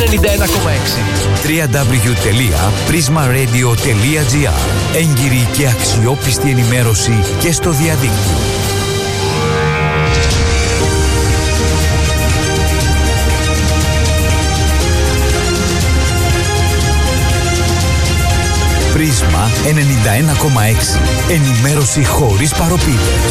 www.prismaradio.gr. Έγκυρη και αξιόπιστη ενημέρωση και στο διαδίκτυο. Πρίσμα 91,6. Ενημέρωση χωρίς παροπίδες.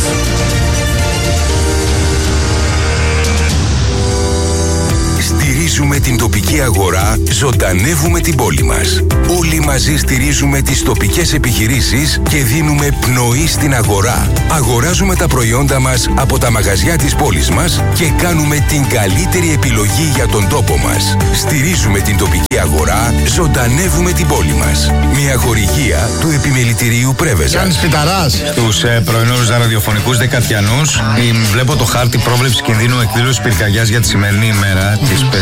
Στηρίζουμε την τοπική αγορά, ζωντανεύουμε την πόλη μας. Όλοι μαζί στηρίζουμε τις τοπικές επιχειρήσεις και δίνουμε πνοή στην αγορά. Αγοράζουμε τα προϊόντα μας από τα μαγαζιά της πόλης μας και κάνουμε την καλύτερη επιλογή για τον τόπο μας. Στηρίζουμε την τοπική αγορά, ζωντανεύουμε την πόλη μας. Μια χορηγία του Επιμελητηρίου Πρέβεζας. Γιάννης Πιταράς. Τους πρωινούς ραδιοφωνικούς δεκατιανούς, βλέπω το χάρτη πρόβλεψης κινδύνου εκδήλωσης πυρκαγιάς για τη σημερινή ημέρα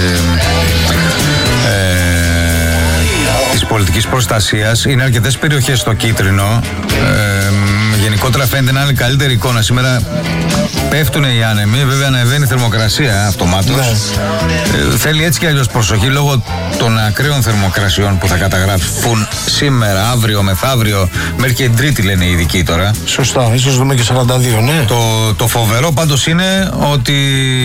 της πολιτικής προστασίας. Είναι αρκετές περιοχές στο κίτρινο. Γενικότερα φαίνεται να είναι καλύτερη εικόνα. Σήμερα πέφτουν οι άνεμοι, βέβαια ανεβαίνει η θερμοκρασία αυτομάτως. Θέλει έτσι και αλλιώς προσοχή λόγω των ακραίων θερμοκρασιών που θα καταγράφουν σήμερα, αύριο, μεθαύριο, μέχρι και την Τρίτη λένε οι ειδικοί τώρα. Σωστά, ίσως δούμε και 42, ναι. Το φοβερό πάντως είναι ότι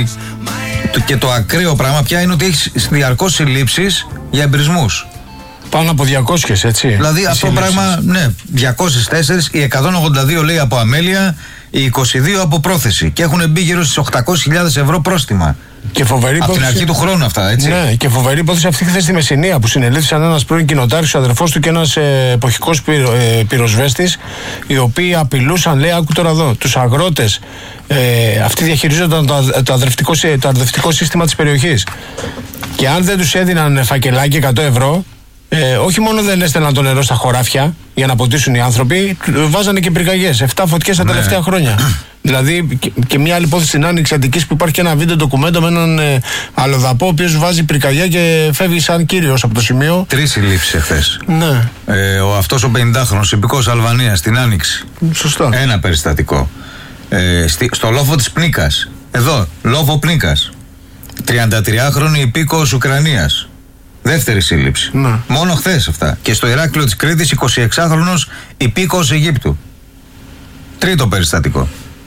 και το ακραίο πράγμα πια είναι ότι έχει διαρκώς συλλήψεις για εμπρισμούς. Πάνω από 200, έτσι. Δηλαδή αυτό το πράγμα, ναι, 204, οι 182 λέει από αμέλεια, οι 22 από πρόθεση. Και έχουν μπει γύρω στις 800.000 ευρώ πρόστιμα. Και φοβερή από την αρχή του χρόνου αυτά, έτσι. Ναι, και φοβερή υπόθεση αυτή χθες στη Μεσσηνία που συνελήφθησαν ένας πρώην κοινοτάρχης, ο αδερφός του και ένας εποχικός πυροσβέστης, οι οποίοι απειλούσαν, λέει, άκου τώρα εδώ, τους αγρότες. Αυτοί διαχειρίζονταν το αδρευτικό σύστημα της περιοχής. Και αν δεν τους έδιναν φακελάκι 100 ευρώ, όχι μόνο δεν έστελναν το νερό στα χωράφια για να ποτίσουν οι άνθρωποι, βάζανε και πυρκαγιές. 7 φωτιές τα τελευταία χρόνια. Δηλαδή, και μια άλλη υπόθεση στην Άνοιξη Αττικής που υπάρχει και ένα βίντεο ντοκουμέντο με έναν αλλοδαπό, ο οποίος βάζει πυρκαγιά και φεύγει σαν κύριος από το σημείο. 3 συλλήψεις εχθές. Ναι. Αυτός ο 50χρονος υπηκός Αλβανίας στην Άνοιξη. Σωστά. Ένα περιστατικό. Στο λόφο της Πνίκας. Εδώ, λόφο Πνίκας. 33χρονη υπήκοος Ουκρανίας. Δεύτερη σύλληψη. Ναι. Μόνο χθες αυτά. Και στο Ηράκλειο της Κρήτης 26χρονος υπήκοος Αιγύπτου. Τρίτο περιστατικό.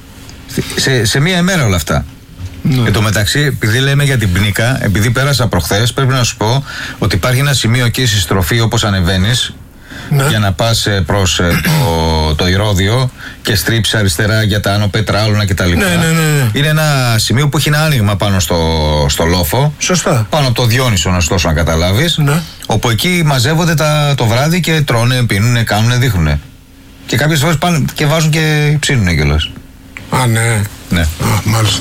Σε μία ημέρα όλα αυτά. Ναι. Εν τω μεταξύ, επειδή λέμε για την Πνίκα, επειδή πέρασα προχθές, πρέπει να σου πω ότι υπάρχει ένα σημείο εκεί στη στροφή όπως ανεβαίνεις. Ναι. Για να πας προς το Ηρώδειο και στρίψεις αριστερά για τα Άνω Πετράλωνα κτλ. Ναι. Είναι ένα σημείο που έχει ένα άνοιγμα πάνω στο λόφο. Σωστά. Πάνω από το Διόνυσο, ωστόσο, να καταλάβεις. Ναι. Όπου εκεί μαζεύονται το βράδυ και τρώνε, πίνουνε, κάνουνε, δείχνουνε. Και κάποιες φορές πάνε και βάζουν και ψήνουνε κιόλας. Α, ναι. Ναι. Α, μάλιστα.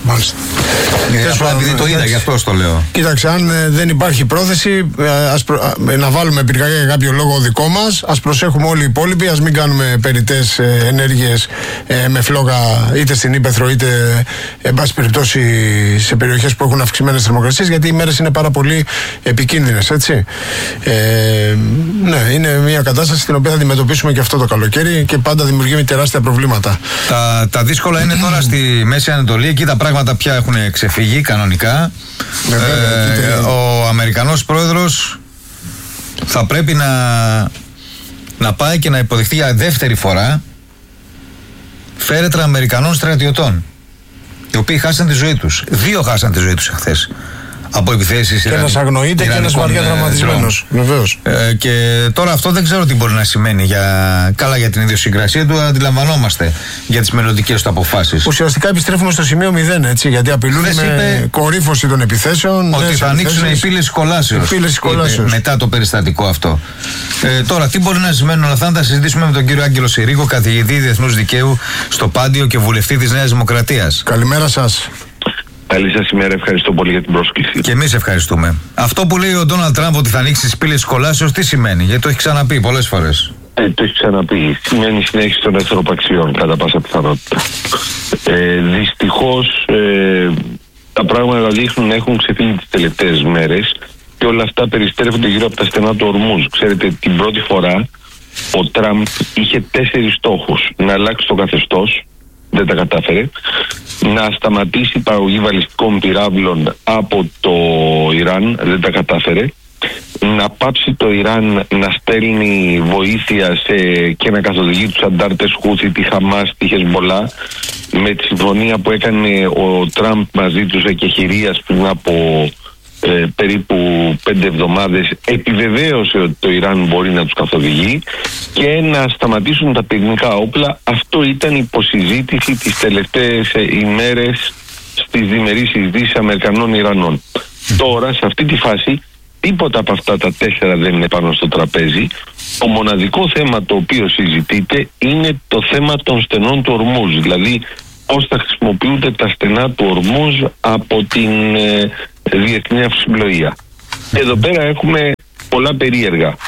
Επειδή το είδα, γι' αυτό το λέω. Κοίταξε, αν δεν υπάρχει πρόθεση, να βάλουμε πυρκαγιά για κάποιο λόγο δικό μας, ας προσέχουμε όλοι οι υπόλοιποι, ας μην κάνουμε περιττές ενέργειες με φλόγα είτε στην Ύπαιθρο είτε εν πάση περιπτώσει σε περιοχές που έχουν αυξημένες θερμοκρασίες, γιατί οι μέρες είναι πάρα πολύ επικίνδυνες, έτσι. Ναι, είναι μια κατάσταση την οποία θα αντιμετωπίσουμε και αυτό το καλοκαίρι και πάντα δημιουργεί τεράστια προβλήματα. Τα δύσκολα είναι τώρα στη Μέση Ανατολή, εκεί τα πράγματα πια έχουν ξεφύγει κανονικά. Ο Αμερικανός πρόεδρος θα πρέπει να πάει και να υποδεχτεί για δεύτερη φορά φέρετρα Αμερικανών στρατιωτών, οι οποίοι χάσαν τη ζωή τους. 2 χάσαν τη ζωή τους εχθές από επιθέσεις. Και ένας αγνοείται και ένας βαριά τραυματισμένος. Βεβαίως. Και τώρα αυτό δεν ξέρω τι μπορεί να σημαίνει καλά για την ιδιοσυγκρασία του, αντιλαμβανόμαστε για τις μελλοντικές του αποφάσεις. Ουσιαστικά επιστρέφουμε στο σημείο 0, έτσι, γιατί απειλούν με κορύφωση των επιθέσεων. Ότι θα ανοίξουν οι πύλες κολάσεως μετά το περιστατικό αυτό. Τώρα, τι μπορεί να σημαίνουν όλα αυτά, να τα συζητήσουμε με τον κύριο Άγγελο Συρίγο, καθηγητή Διεθνούς Δικαίου στο Πάντιο και βουλευτή της Νέας Δημοκρατίας. Καλημέρα σας. Καλή σας ημέρα, ευχαριστώ πολύ για την πρόσκληση. Και εμείς ευχαριστούμε. Αυτό που λέει ο Ντόναλντ Τραμπ ότι θα ανοίξει τις πύλες κολάσεως, τι σημαίνει, γιατί το έχει ξαναπεί πολλές φορές. Το έχει ξαναπεί. Σημαίνει συνέχιση των εχθροπαξιών, κατά πάσα πιθανότητα. Δυστυχώς τα πράγματα δείχνουν να έχουν ξεφύγει τις τελευταίες μέρες και όλα αυτά περιστρέφονται γύρω από τα στενά του Ορμούζ. Ξέρετε, την πρώτη φορά ο Τραμπ είχε 4 στόχους. Να αλλάξει το καθεστώς, δεν τα κατάφερε. Να σταματήσει η παραγωγή βαλιστικών πυράβλων από το Ιράν, δεν τα κατάφερε. Να πάψει το Ιράν να στέλνει βοήθεια και να καθοδηγεί τους αντάρτες Χούθι, τη Χαμάς, τη Χεσμολά, με τη συμφωνία που έκανε ο Τραμπ μαζί τους εκεχηρίας πριν από περίπου 5 εβδομάδες, επιβεβαίωσε ότι το Ιράν μπορεί να τους καθοδηγεί, και να σταματήσουν τα πυρηνικά όπλα. Αυτό ήταν υποσυζήτηση τις τελευταίες ημέρες στις διμερείς συζητήσεις Αμερικανών-Ιρανών. Τώρα, σε αυτή τη φάση, τίποτα από αυτά τα 4 δεν είναι πάνω στο τραπέζι. Το μοναδικό θέμα το οποίο συζητείται είναι το θέμα των στενών του Ορμούζ, δηλαδή πώς θα χρησιμοποιούνται τα στενά του Ορμούζ από την διεθνή αυσιπλοεία. Εδώ πέρα έχουμε πολλά περίεργα.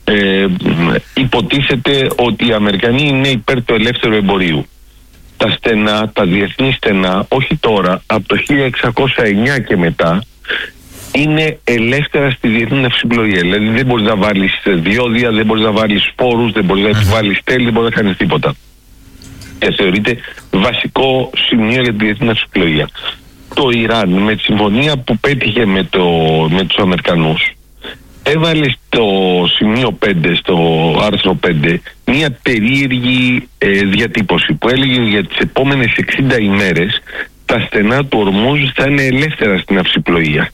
Υποτίθεται ότι οι Αμερικανοί είναι υπέρ του ελεύθερου εμπορίου. Τα στενά, τα διεθνή στενά, όχι τώρα, από το 1609 και μετά, είναι ελεύθερα στη διεθνή αυσιπλοεία. Δηλαδή δεν μπορείς να βάλεις διόδια, δεν μπορείς να βάλεις σπόρους, δεν μπορείς να επιβάλεις τέλη, δεν μπορείς να κάνεις τίποτα. Και θεωρείται βασικό σημείο για τη διεθνή αυσιπλοεία. Το Ιράν, με τη συμφωνία που πέτυχε με τους Αμερικανούς, έβαλε στο σημείο 5, στο άρθρο 5, μια περίεργη διατύπωση που έλεγε για τις επόμενες 60 ημέρες τα στενά του Ορμούζ θα είναι ελεύθερα στην αυσιπλοεία.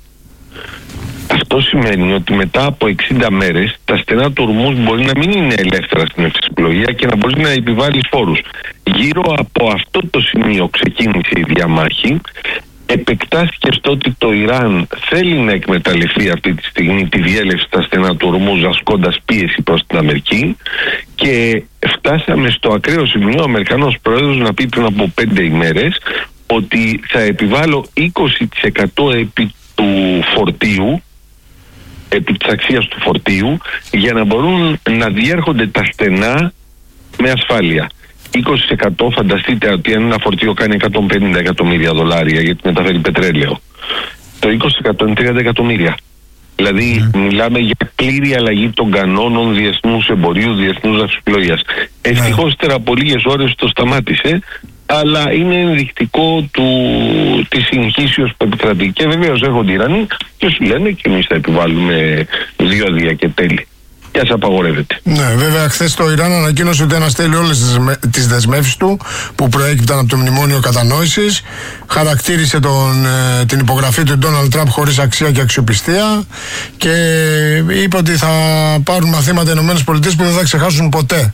Αυτό σημαίνει ότι μετά από 60 μέρες τα στενά του Ορμούζ μπορεί να μην είναι ελεύθερα στην αυσιπλοεία και να μπορεί να επιβάλλει φόρους. Γύρω από αυτό το σημείο ξεκίνησε η διαμάχη. Επεκτάθηκε στο ότι το Ιράν θέλει να εκμεταλλευτεί αυτή τη στιγμή τη διέλευση στα στενά του Ορμούζ, ασκώντας πίεση προς την Αμερική, και φτάσαμε στο ακραίο σημείο ο Αμερικανός πρόεδρος να πει πριν από 5 ημέρες ότι θα επιβάλλω 20% επί του φορτίου, επί της αξίας του φορτίου, για να μπορούν να διέρχονται τα στενά με ασφάλεια. 20%, φανταστείτε ότι αν ένα φορτίο κάνει 150 εκατομμύρια δολάρια γιατί μεταφέρει πετρέλαιο, το 20% είναι 30 εκατομμύρια. Δηλαδή μιλάμε για πλήρη αλλαγή των κανόνων διεθνούς εμπορίου, διεθνούς αυσιπλοείας. Ευτυχώς ύστερα από λίγες ώρες το σταμάτησε, αλλά είναι ενδεικτικό της συγχύσεως που επικρατεί. Και βεβαίως έρχονται οι Ιρανοί και σου λένε και εμείς θα επιβάλλουμε διόδια και τέλη. Και ας απαγορεύεται. Ναι, βέβαια, χθες το Ιράν ανακοίνωσε ότι αναστέλει όλες τις δεσμεύσεις του που προέκυπταν από το Μνημόνιο Κατανόησης. Χαρακτήρισε την υπογραφή του Ντόναλντ Τραμπ χωρίς αξία και αξιοπιστία και είπε ότι θα πάρουν μαθήματα οι ΗΠΑ που δεν θα ξεχάσουν ποτέ.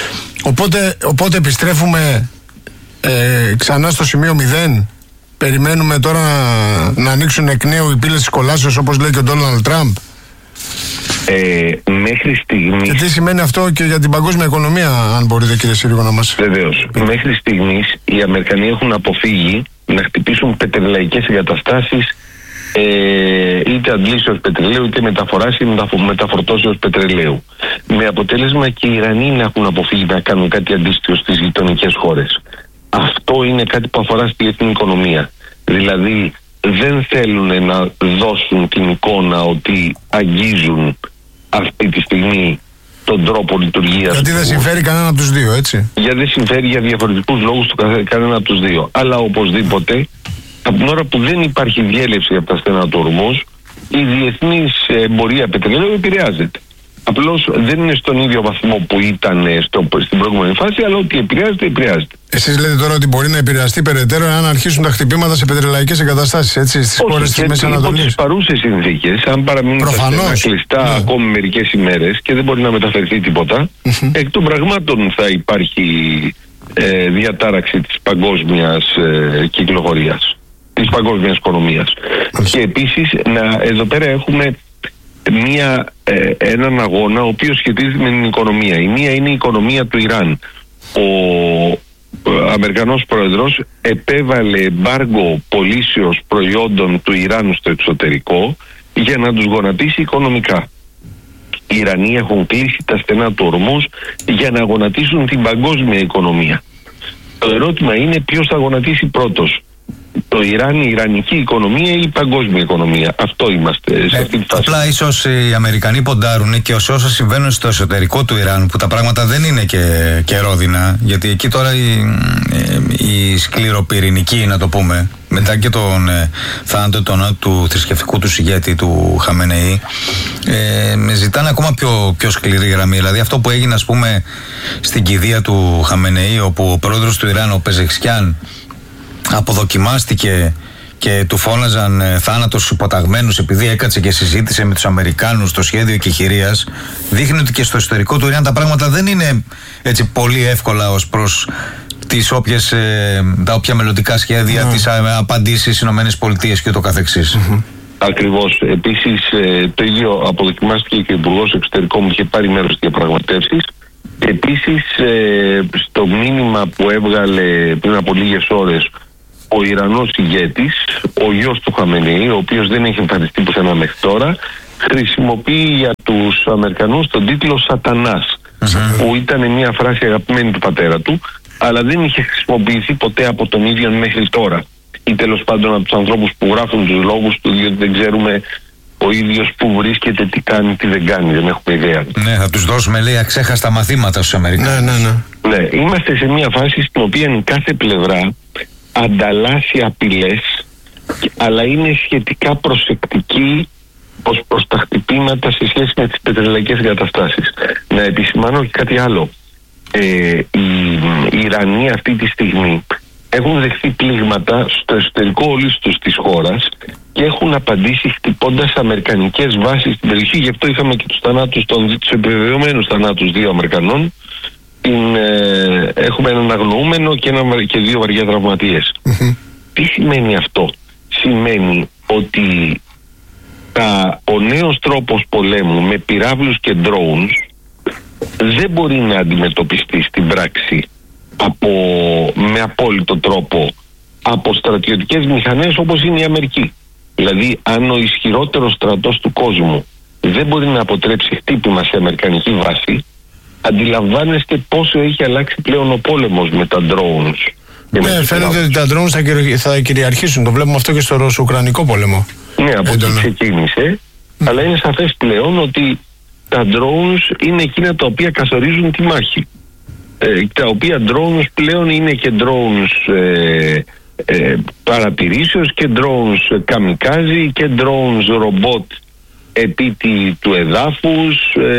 Οπότε επιστρέφουμε ξανά στο σημείο 0. Περιμένουμε τώρα να ανοίξουν εκ νέου οι πύλες της κολάσεως, όπως λέει και ο Ντόναλντ Τραμπ. Μέχρι στιγμής. Και τι σημαίνει αυτό και για την παγκόσμια οικονομία, αν μπορείτε, κύριε Σύργο, να μας. Βεβαίως. Μέχρι στιγμής οι Αμερικανοί έχουν αποφύγει να χτυπήσουν πετρελαϊκές εγκαταστάσεις, είτε αντλήσεως πετρελαίου, είτε μεταφοράς ή μεταφορτώσεως πετρελαίου. Με αποτέλεσμα και οι Ιρανοί να έχουν αποφύγει να κάνουν κάτι αντίστοιχο στις γειτονικές χώρες. Αυτό είναι κάτι που αφορά στη διεθνή οικονομία. Δηλαδή δεν θέλουν να δώσουν την εικόνα ότι αγγίζουν αυτή τη στιγμή τον τρόπο λειτουργίας. Γιατί δεν συμφέρει κανένα από τους δύο, έτσι. Γιατί δεν συμφέρει για διαφορετικούς λόγους κανένα από τους δύο. Αλλά οπωσδήποτε, από την ώρα που δεν υπάρχει διέλευση από τα στενά του Ορμούζ, η διεθνής εμπορία πετρελαίου επηρεάζεται. Απλώς δεν είναι στον ίδιο βαθμό που ήταν στην προηγούμενη φάση, αλλά ότι επηρεάζεται, επηρεάζεται. Εσείς λέτε τώρα ότι μπορεί να επηρεαστεί περαιτέρω αν αρχίσουν τα χτυπήματα σε πετρελαϊκές εγκαταστάσεις, έτσι, στις χώρες της Μέσης Ανατολής. Υπό τις παρούσες συνθήκες, αν παραμείνουν τα στενά κλειστά ακόμη μερικές ημέρες και δεν μπορεί να μεταφερθεί τίποτα, εκ των πραγμάτων θα υπάρχει διατάραξη της παγκόσμιας κυκλοφορίας, της παγκόσμιας οικονομίας. Και επίσης, εδώ πέρα έχουμε έναν αγώνα ο οποίος σχετίζεται με την οικονομία. Η μία είναι η οικονομία του Ιράν. Ο Αμερικανός πρόεδρος επέβαλε εμπάργκο πωλήσεως προϊόντων του Ιράν στο εξωτερικό για να τους γονατίσει οικονομικά. Οι Ιρανοί έχουν κλείσει τα στενά του Ορμούζ για να γονατίσουν την παγκόσμια οικονομία. Το ερώτημα είναι ποιος θα γονατίσει πρώτος. Το Ιράν, η ιρανική οικονομία ή η παγκόσμια οικονομία. Αυτό είμαστε σε αυτή τη φάση. Απλά ίσως οι Αμερικανοί ποντάρουν και όσα συμβαίνουν στο εσωτερικό του Ιράν, που τα πράγματα δεν είναι και ρόδινα, γιατί εκεί τώρα η σκληροπυρηνική, να το πούμε, μετά και τον θάνατο του θρησκευτικού του ηγέτη του Χαμενεή, ζητάνε ακόμα πιο σκληρή γραμμή. Δηλαδή αυτό που έγινε, ας πούμε, στην κηδεία του Χαμενεή, όπου ο πρόεδρος του Ιράν, ο Πεζεξκιάν, αποδοκιμάστηκε και του φώναζαν θάνατος στους υποταγμένους επειδή έκατσε και συζήτησε με τους Αμερικάνους το σχέδιο εκεχηρίας, δείχνει ότι και στο εσωτερικό του Ιράν τα πράγματα δεν είναι έτσι πολύ εύκολα ως προς τα όποια μελλοντικά σχέδια, τις απαντήσεις στις ΗΠΑ και το καθεξής. Ακριβώς. Επίσης, το ίδιο αποδοκιμάστηκε και ο Υπουργός Εξωτερικών μου είχε πάρει μέρος στις διαπραγματεύσεις. Επίσης, στο μήνυμα που έβγαλε πριν από λίγες ώρες ο Ιρανός ηγέτης, ο γιος του Χαμενεή, ο οποίος δεν έχει εμφανιστεί πουθενά μέχρι τώρα, χρησιμοποιεί για τους Αμερικανούς τον τίτλο Σατανάς, που ήταν μια φράση αγαπημένη του πατέρα του, αλλά δεν είχε χρησιμοποιηθεί ποτέ από τον ίδιο μέχρι τώρα. Ή τέλος πάντων από τους ανθρώπους που γράφουν τους λόγους του, διότι δεν ξέρουμε ο ίδιος που βρίσκεται, τι κάνει, τι δεν κάνει, δεν έχουμε ιδέα. Ναι, θα τους δώσουμε, λέει, αξέχαστα μαθήματα στους Αμερικανούς. Ναι, είμαστε σε μια φάση στην οποία η κάθε πλευρά ανταλλάσσει απειλές, αλλά είναι σχετικά προσεκτική ως προς τα χτυπήματα σε σχέση με τις πετρελαϊκές εγκαταστάσεις. Να επισημάνω και κάτι άλλο. Οι Ιρανοί αυτή τη στιγμή έχουν δεχθεί πλήγματα στο εσωτερικό όλης τους της χώρας και έχουν απαντήσει χτυπώντας αμερικανικές βάσεις στην περιοχή. Γι' αυτό είχαμε και τους επιβεβαιωμένους θανάτους 2 Αμερικανών. Έχουμε έναν αγνοούμενο και 2 βαριά τραυματίες. Τι σημαίνει αυτό? Σημαίνει ότι ο νέος τρόπος πολέμου με πυράβλους και drones δεν μπορεί να αντιμετωπιστεί στην πράξη με απόλυτο τρόπο από στρατιωτικές μηχανές όπως είναι η Αμερική. Δηλαδή, αν ο ισχυρότερος στρατός του κόσμου δεν μπορεί να αποτρέψει χτύπημα σε αμερικανική βάση, αντιλαμβάνεστε πόσο έχει αλλάξει πλέον ο πόλεμος με τα drones. Ναι, φαίνεται ότι τα drones θα κυριαρχήσουν. Το βλέπουμε αυτό και στο Ρωσο-Ουκρανικό πόλεμο. Ναι, από εκεί ξεκίνησε. Αλλά είναι σαφές πλέον ότι τα drones είναι εκείνα τα οποία καθορίζουν τη μάχη. Τα οποία drones πλέον είναι και drones παρατηρήσεως και drones καμικάζι και drones ρομπότ επίτη του εδάφους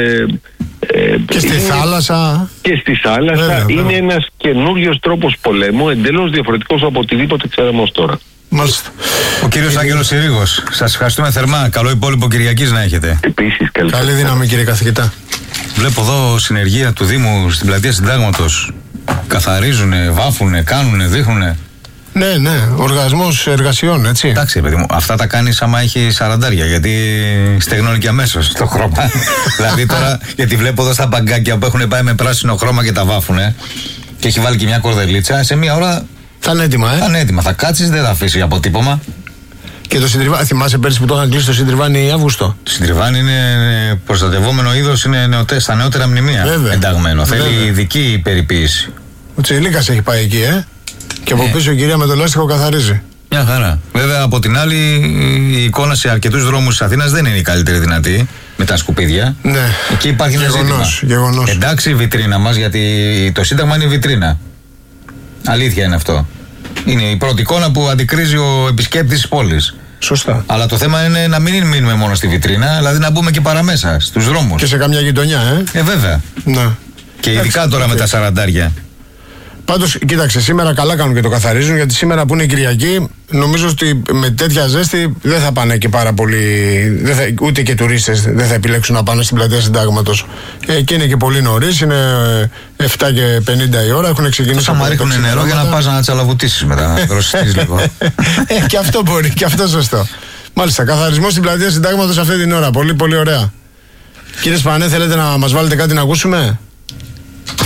και στη θάλασσα. Και στη θάλασσα. Είναι ένας καινούριος τρόπος πολέμου, εντελώς διαφορετικός από οτιδήποτε ξέραμε ως τώρα. Μάλιστα. Ο κύριος Άγγελος Συρίγος, σας ευχαριστούμε θερμά. Καλό υπόλοιπο Κυριακής να έχετε. Επίσης, καλή δύναμη, κύριε καθηγητά. Βλέπω εδώ συνεργεία του Δήμου στην πλατεία Συντάγματος. Καθαρίζουνε, βάφουνε, κάνουνε, δείχνουνε. Ναι, οργασμός εργασιών, έτσι. Εντάξει, παιδί μου, αυτά τα κάνεις άμα έχει 40, γιατί στεγνώνει και αμέσως το χρώμα. Δηλαδή τώρα, γιατί βλέπω εδώ στα μπαγκάκια που έχουν πάει με πράσινο χρώμα και τα βάφουνε και έχει βάλει και μια κορδελίτσα, σε μια ώρα θα είναι έτοιμα, Θα είναι έτοιμα, θα κάτσεις, δεν θα αφήσει αποτύπωμα. Και το συντριβάνι, θυμάσαι πέρσι που το είχαν κλείσει το συντριβάνι Αύγουστο? Το συντριβάνι είναι προστατευόμενο είδος, είναι στα νεότερα μνημεία. Βέβαια. Ενταγμένο. Θέλει ειδική περιποίηση. Ο Τσιλίκας έχει πάει εκεί, και από πίσω η κυρία με το λάστιχο καθαρίζει. Μια χαρά. Βέβαια, από την άλλη, η εικόνα σε αρκετούς δρόμους της Αθήνας δεν είναι η καλύτερη δυνατή, με τα σκουπίδια. Ναι. Εκεί υπάρχει ένα ζήτημα. Γεγονός. Εντάξει, η βιτρίνα μας, γιατί το Σύνταγμα είναι η βιτρίνα. Αλήθεια είναι αυτό. Είναι η πρώτη εικόνα που αντικρίζει ο επισκέπτης της πόλης. Σωστά. Αλλά το θέμα είναι να μην μείνουμε μόνο στη βιτρίνα, δηλαδή να μπούμε και παραμέσα στους δρόμους. Και σε καμιά γειτονιά, βέβαια. Ναι. Και ειδικά τώρα με τα 40. Πάντως, κοίταξε, σήμερα καλά κάνουν και το καθαρίζουν, γιατί σήμερα που είναι Κυριακή, νομίζω ότι με τέτοια ζέστη δεν θα πάνε και πάρα πολύ. Ούτε και τουρίστες δεν θα επιλέξουν να πάνε στην πλατεία Συντάγματος. Και είναι και πολύ νωρίς, είναι 7 και 50 η ώρα, έχουν ξεκινήσει. Θα μου ρίχνουν νερό για να πας να τσαλαβουτίσεις μετά, να δροσιστείς λίγο. Και αυτό μπορεί, και αυτό σωστό. Μάλιστα, καθαρισμό στην πλατεία Συντάγματος αυτή την ώρα. Πολύ, πολύ ωραία. Κύριε Σπανέ, θέλετε να μας βάλετε κάτι να ακούσουμε?